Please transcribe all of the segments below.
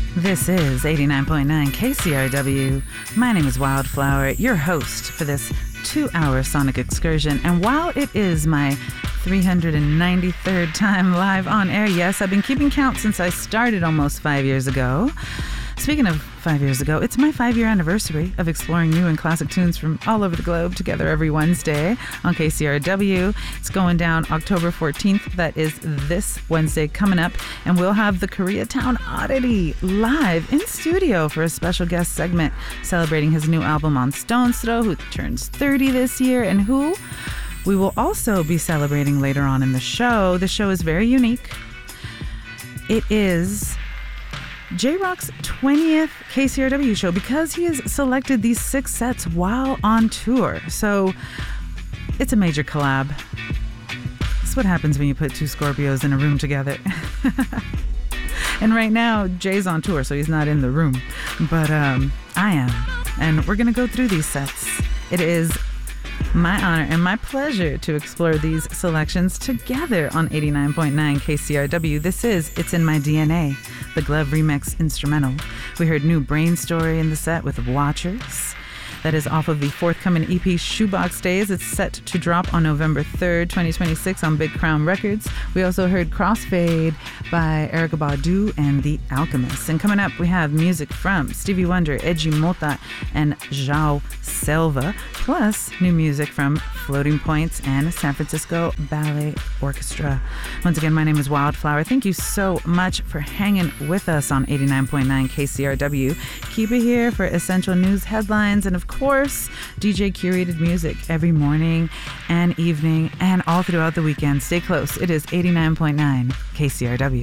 This is 89.9 KCRW. My name is Wildflower, your host for this 2-hour sonic excursion. And while it is my 393rd time live on air, yes, I've been keeping count since I started almost 5 years ago. Speaking of 5 years ago, it's my 5-year anniversary of exploring new and classic tunes from all over the globe together every Wednesday on KCRW. It's going down October 14th. That is this Wednesday coming up. And we'll have the Koreatown Oddity live in studio for a special guest segment celebrating his new album on Stones Throw, who turns 30 this year, and who we will also be celebrating later on in the show. The show is very unique. It is J-Rock's 20th KCRW show because he has selected these 6 sets while on tour. So it's a major collab. That's what happens when you put 2 Scorpios in a room together. And right now, Jay's on tour, so he's not in the room. But I am. And we're going to go through these sets. It is my honor and my pleasure to explore these selections together on 89.9 KCRW. This is It's in My DNA, the Glove Remix instrumental. We heard New Brain Story in the set with Watchers. That is off of the forthcoming EP Shoebox Days. It's set to drop on November 3rd, 2026 on Big Crown Records. We also heard Crossfade by Erykah Badu and The Alchemists. And coming up, we have music from Stevie Wonder, Edgy Mota, and João Selva, plus new music from Floating Points and San Francisco Ballet Orchestra. Once again, my name is Wildflower. Thank you so much for hanging with us on 89.9 KCRW. Keep it here for essential news headlines and, of course, DJ curated music every morning and evening and all throughout the weekend. Stay close. It is 89.9 KCRW.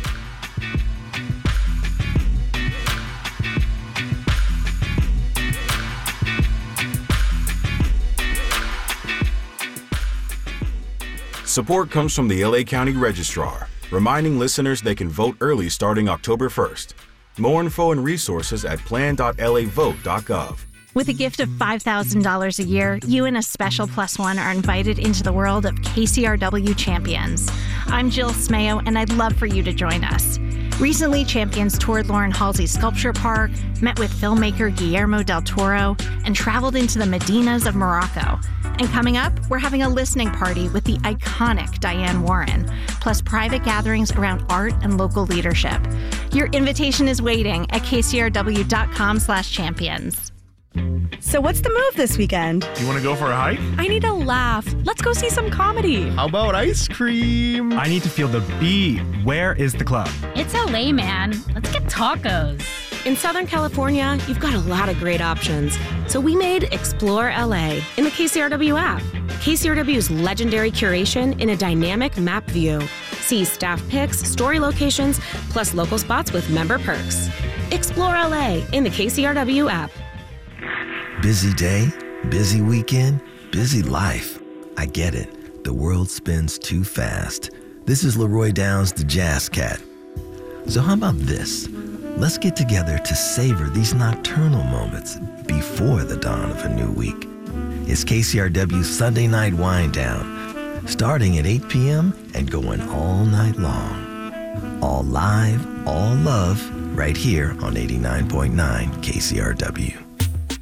Support comes from the LA County Registrar, reminding listeners they can vote early starting October 1st. More info and resources at plan.lavote.gov. With a gift of $5,000 a year, you and a special plus one are invited into the world of KCRW Champions. I'm Jill Smayo, and I'd love for you to join us. Recently, Champions toured Lauren Halsey's Sculpture Park, met with filmmaker Guillermo del Toro, and traveled into the Medinas of Morocco. And coming up, we're having a listening party with the iconic Diane Warren, plus private gatherings around art and local leadership. Your invitation is waiting at kcrw.com/champions. So what's the move this weekend? You want to go for a hike? I need a laugh. Let's go see some comedy. How about ice cream? I need to feel the beat. Where is the club? It's LA, man. Let's get tacos. In Southern California, you've got a lot of great options. So we made Explore LA in the KCRW app. KCRW's legendary curation in a dynamic map view. See staff picks, story locations, plus local spots with member perks. Explore LA in the KCRW app. Busy day, busy weekend, busy life. I get it. The world spins too fast. This is Leroy Downs, the Jazz Cat. So how about this? Let's get together to savor these nocturnal moments before the dawn of a new week. It's KCRW's Sunday Night Wind Down, starting at 8 p.m. and going all night long. All live, all love, right here on 89.9 KCRW.